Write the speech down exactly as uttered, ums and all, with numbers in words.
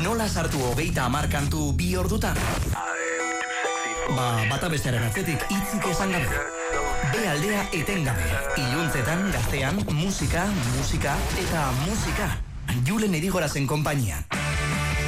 nola sartu hogeita hamar kantu bi ordutan? Ba, bata bestearen atzetik hitzik esan gabe. B aldea etengabe. Iluntzetan, gaztean, musika, musika eta musika. Julen Irigorazen konpainia.